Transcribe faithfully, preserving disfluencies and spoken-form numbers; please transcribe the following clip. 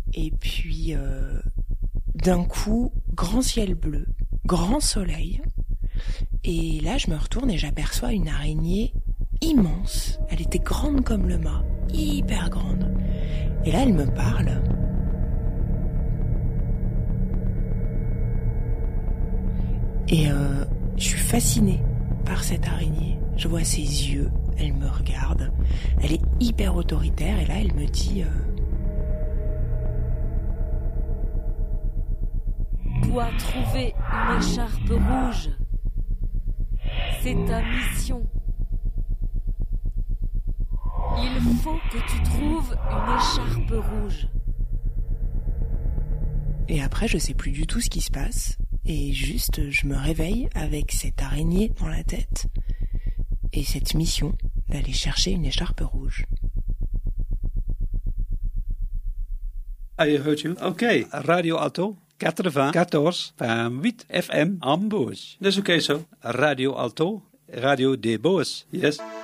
Et puis, euh, d'un coup, grand ciel bleu, grand soleil. Et là, je me retourne et j'aperçois une araignée immense. Elle était grande comme le mât, hyper grande. Et là, elle me parle. Et euh, je suis fascinée par cette araignée. Je vois ses yeux, elle me regarde. Elle est hyper autoritaire et là, elle me dit... Euh, dois trouver une écharpe rouge. C'est ta mission. Il faut que tu trouves une écharpe rouge. Et après, je sais plus du tout ce qui se passe. Et juste, je me réveille avec cette araignée dans la tête. Et cette mission d'aller chercher une écharpe rouge. I heard you. Okay. Radio Alto. quatre-vingts quatorze huit F M en Boos. Dat is oké zo. Radio Alto, Radio des Boos. Yes.